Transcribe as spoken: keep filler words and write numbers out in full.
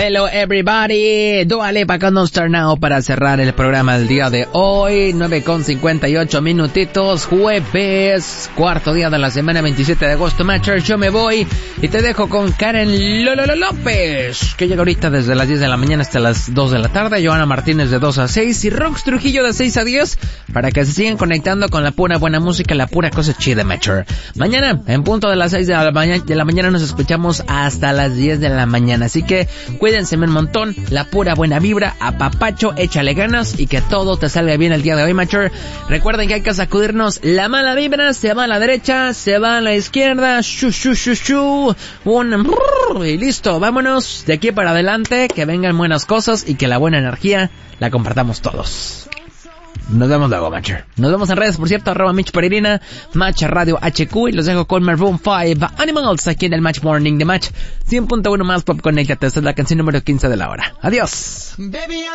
Hello everybody, Dua Lipa con Don't Start Now para cerrar el programa del día de hoy, nueve con cincuenta y ocho minutitos, jueves, cuarto día de la semana, veintisiete de agosto, Matcher. Yo me voy y te dejo con Karen Lolo López, que llega ahorita desde las diez de la mañana hasta las dos de la tarde, Joana Martínez de dos a seis y Rox Trujillo de seis a diez, para que se sigan conectando con la pura buena música, la pura cosa chida, Matcher. Mañana, en punto de las seis de la mañana, de la mañana nos escuchamos hasta las diez de la mañana, así que cuídense un montón, la pura buena vibra, apapacho, échale ganas y que todo te salga bien el día de hoy, Matcher. Recuerden que hay que sacudirnos la mala vibra, se va a la derecha, se va a la izquierda, shu shu shu shu, un brrr, y listo, vámonos de aquí para adelante, que vengan buenas cosas y que la buena energía la compartamos todos. Nos vemos luego, Matcher. Nos vemos en redes, por cierto, arroba Mitch Peregrina, Match Radio H Q, y los dejo con Maroon cinco Animals aquí en el Match Morning de Match cien punto uno más Pop Connectate. Esta es la canción número quince de la hora. Adiós. Baby,